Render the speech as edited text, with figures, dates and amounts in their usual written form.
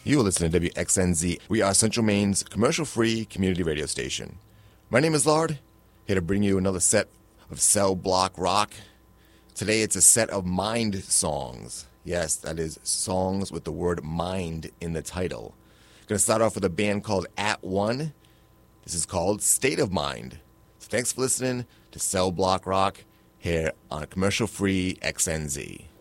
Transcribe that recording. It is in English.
You are listening to WXNZ. We are Central Maine's commercial-free community radio station. My name is Lard, here to bring you another set of cell block rock. Today it's a set of mind songs. Yes, that is songs with the word mind in the title. Going to start off with a band called At One. This is called State of Mind. So thanks for listening to Cell Block Rock here on commercial-free XNZ.